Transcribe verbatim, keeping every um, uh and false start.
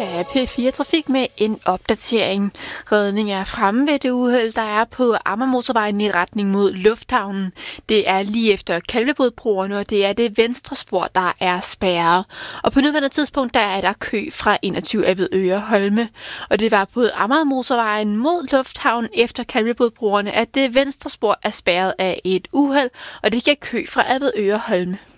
er P fire Trafik med en opdatering. Redning er fremme ved det uheld, der er på Amagermotorvejen i retning mod Lufthavnen. Det er lige efter Kalvebodbroen, og det er det venstre spor, der er spærret. Og på nuværende tidspunkt, der er der kø fra enogtyve Avedøre Holme. Og det var på Amagermotorvejen mod Lufthavnen efter Kalvebodbroerne, at det venstre spor er spærret af et uheld, og det giver kø fra Avedøre Holme.